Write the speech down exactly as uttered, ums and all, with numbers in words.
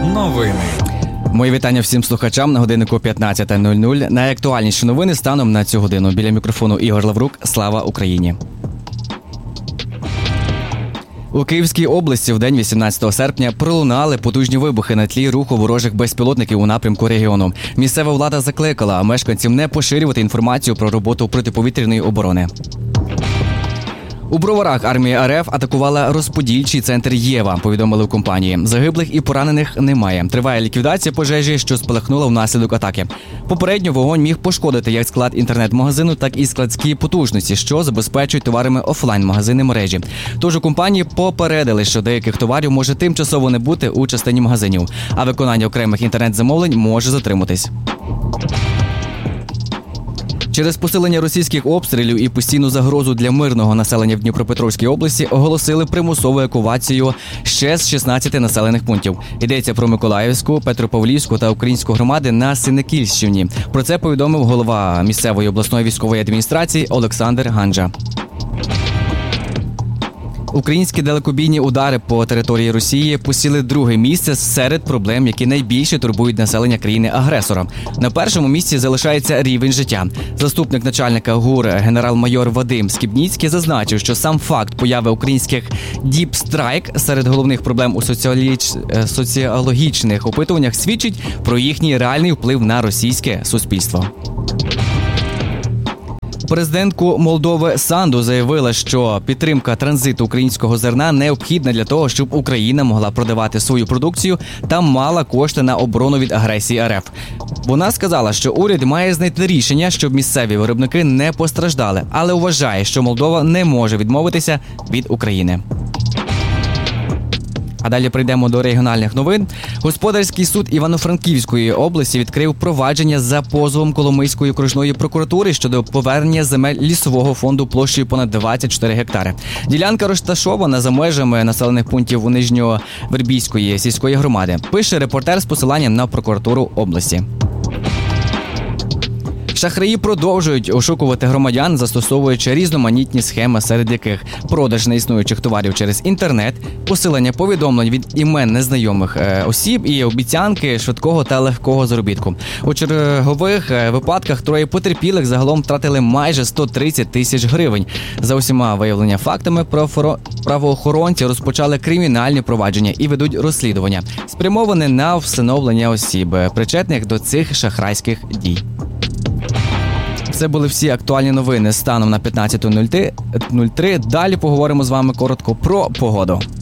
новини. Мої вітання всім слухачам на годиннику п'ятнадцята нуль нуль. Найактуальніші новини станом на цю годину. Біля мікрофону Ігор Лаврук. Слава Україні! У Київській області в день вісімнадцятого серпня пролунали потужні вибухи на тлі руху ворожих безпілотників у напрямку регіону. Місцева влада закликала мешканців не поширювати інформацію про роботу протиповітряної оборони. У Броварах армія РФ атакувала розподільчий центр «Єва», повідомили в компанії. Загиблих і поранених немає. Триває ліквідація пожежі, що спалахнула внаслідок атаки. Попередньо вогонь міг пошкодити як склад інтернет-магазину, так і складські потужності, що забезпечують товарами офлайн-магазини мережі. Тож у компанії попередили, що деяких товарів може тимчасово не бути у частині магазинів, а виконання окремих інтернет-замовлень може затриматись. Через посилення російських обстрілів і постійну загрозу для мирного населення в Дніпропетровській області оголосили примусову евакуацію ще з шістнадцяти населених пунктів. Йдеться про Миколаївську, Петропавлівську та Українську громади на Синекільщині. Про це повідомив голова місцевої обласної військової адміністрації Олександр Ганджа. Українські далекобійні удари по території Росії посіли друге місце серед проблем, які найбільше турбують населення країни-агресора. На першому місці залишається рівень життя. Заступник начальника ГУР генерал-майор Вадим Скібніцький зазначив, що сам факт появи українських діпстрайк серед головних проблем у соціаліч... соціологічних опитуваннях свідчить про їхній реальний вплив на російське суспільство. Президентку Молдови Санду заявила, що підтримка транзиту українського зерна необхідна для того, щоб Україна могла продавати свою продукцію та мала кошти на оборону від агресії РФ. Вона сказала, що уряд має знайти рішення, щоб місцеві виробники не постраждали, але вважає, що Молдова не може відмовитися від України. А далі прийдемо до регіональних новин. Господарський суд Івано-Франківської області відкрив провадження за позовом Коломийської окружної прокуратури щодо повернення земель лісового фонду площею понад двадцять чотири гектари. Ділянка розташована за межами населених пунктів у Нижньовербійської сільської громади. Пише репортер з посиланням на прокуратуру області. Шахраї продовжують ошукувати громадян, застосовуючи різноманітні схеми, серед яких продаж неіснуючих товарів через інтернет, посилення повідомлень від імен незнайомих осіб і обіцянки швидкого та легкого заробітку. У чергових випадках троє потерпілих загалом втратили майже сто тридцять тисяч гривень. За усіма виявленими фактами правоохоронці розпочали кримінальні провадження і ведуть розслідування, спрямоване на встановлення осіб, причетних до цих шахрайських дій. Це були всі актуальні новини станом на п'ятнадцяту нуль три. Далі поговоримо з вами коротко про погоду.